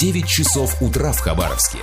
9 часов утра в Хабаровске.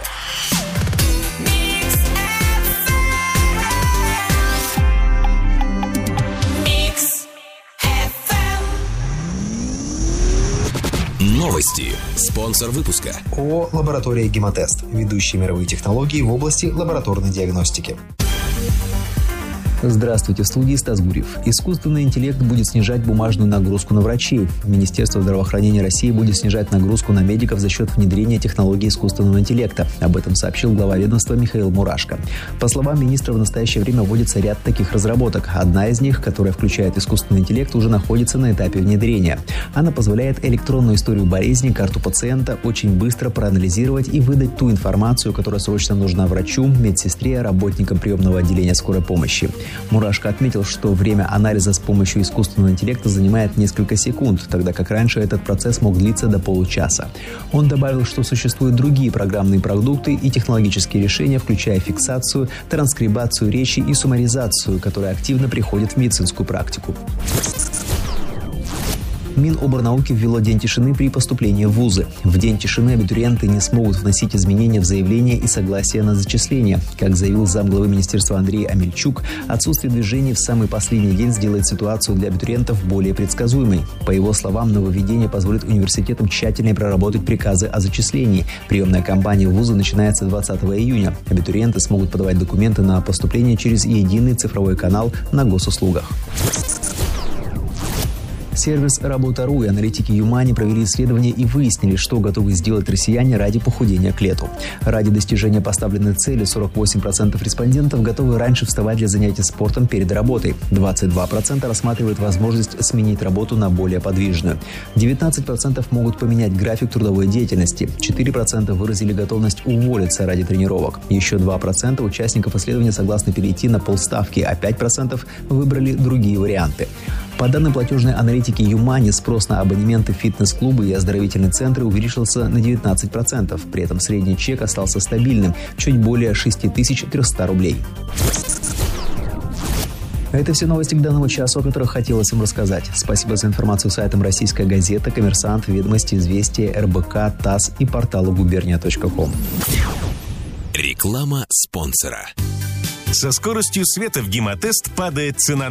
Новости. Спонсор выпуска. ООО «Лаборатория Гемотест». Ведущие мировые технологии в области лабораторной диагностики. Здравствуйте, в студии Стас Гурьев. Искусственный интеллект будет снижать бумажную нагрузку на врачей. Министерство здравоохранения России будет снижать нагрузку на медиков за счет внедрения технологий искусственного интеллекта. Об этом сообщил глава ведомства Михаил Мурашко. По словам министра, в настоящее время вводится ряд таких разработок. Одна из них, которая включает искусственный интеллект, уже находится на этапе внедрения. Она позволяет электронную историю болезни, карту пациента очень быстро проанализировать и выдать ту информацию, которая срочно нужна врачу, медсестре, работникам приемного отделения скорой помощи. Мурашко отметил, что время анализа с помощью искусственного интеллекта занимает несколько секунд, тогда как раньше этот процесс мог длиться до получаса. Он добавил, что существуют другие программные продукты и технологические решения, включая фиксацию, транскрибацию речи и суммаризацию, которые активно приходят в медицинскую практику. Миноборнауки ввело День тишины при поступлении в вузы. В День тишины абитуриенты не смогут вносить изменения в заявление и согласие на зачисление. Как заявил замглавы министерства Андрей Амельчук, отсутствие движений в самый последний день сделает ситуацию для абитуриентов более предсказуемой. По его словам, нововведение позволит университетам тщательнее проработать приказы о зачислении. Приемная кампания в вузы начинается 20 июня. Абитуриенты смогут подавать документы на поступление через единый цифровой канал на госуслугах. Сервис «Работа.ру» и аналитики Юмани провели исследование и выяснили, что готовы сделать россияне ради похудения к лету. Ради достижения поставленной цели 48% респондентов готовы раньше вставать для занятий спортом перед работой. 22% рассматривают возможность сменить работу на более подвижную. 19% могут поменять график трудовой деятельности. 4% выразили готовность уволиться ради тренировок. Еще 2% участников исследования согласны перейти на полставки, а 5% выбрали другие варианты. По данным платежной аналитики Юмани, спрос на абонементы в фитнес-клубы и оздоровительные центры увеличился на 19%. При этом средний чек остался стабильным – чуть более 6300 рублей. Это все новости к данному часу, о которых хотелось вам рассказать. Спасибо за информацию сайтам «Российская газета», «Коммерсант», «Ведомости», «Известия», РБК, ТАСС и порталу gubernia.com. Реклама спонсора. Со скоростью света в Гемотест падает цена